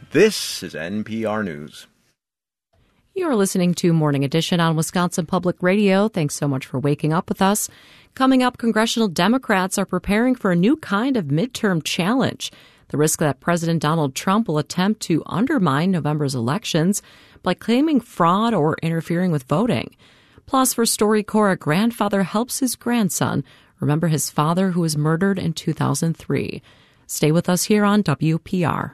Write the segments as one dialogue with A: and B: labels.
A: This is NPR News.
B: You're listening to Morning Edition on Wisconsin Public Radio. Thanks so much for waking up with us. Coming up, congressional Democrats are preparing for a new kind of midterm challenge. The risk that President Donald Trump will attempt to undermine November's elections by claiming fraud or interfering with voting. Plus, for StoryCorps, a grandfather helps his grandson remember his father who was murdered in 2003. Stay with us here on WPR.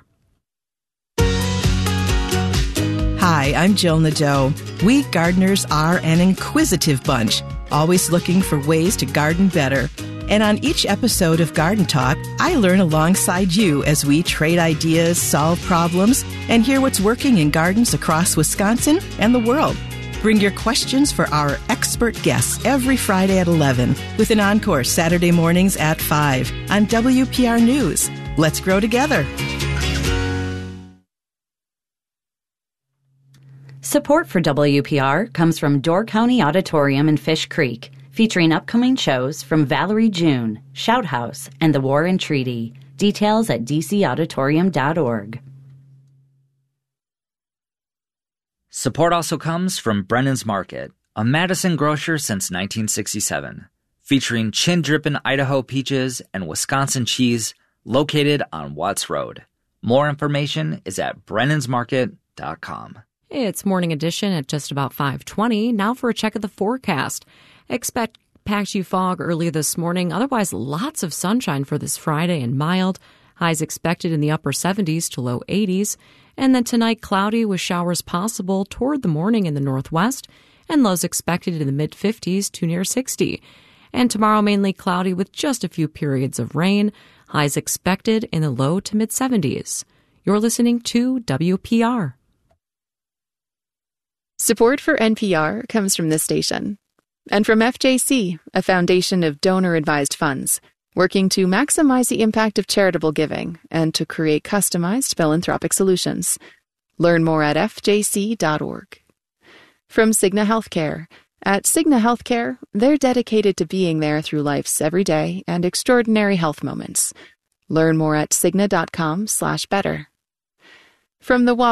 C: Hi, I'm Jill Nadeau. We gardeners are an inquisitive bunch, always looking for ways to garden better. And on each episode of Garden Talk, I learn alongside you as we trade ideas, solve problems, and hear what's working in gardens across Wisconsin and the world. Bring your questions for our expert guests every Friday at 11, with an encore Saturday mornings at 5 on WPR News. Let's grow together.
D: Support for WPR comes from Door County Auditorium in Fish Creek, featuring upcoming shows from Valerie June, Shout House, and The War and Treaty. Details at dcauditorium.org.
E: Support also comes from Brennan's Market, a Madison grocer since 1967, featuring chin-drippin' Idaho peaches and Wisconsin cheese, located on Watts Road. More information is at brennan'smarket.com.
B: It's Morning Edition at just about 5:20. Now for a check of the forecast. Expect patchy fog early this morning. Otherwise, lots of sunshine for this Friday and mild. Highs expected in the upper 70s to low 80s. And then tonight, cloudy with showers possible toward the morning in the northwest. And lows expected in the mid-50s to near 60. And tomorrow, mainly cloudy with just a few periods of rain. Highs expected in the low to mid-70s. You're listening to WPR.
F: Support for NPR comes from this station and from FJC, a foundation of donor-advised funds, working to maximize the impact of charitable giving and to create customized philanthropic solutions. Learn more at fjc.org. From Cigna Healthcare. At Cigna Healthcare, they're dedicated to being there through life's everyday and extraordinary health moments. Learn more at cigna.com/better. From the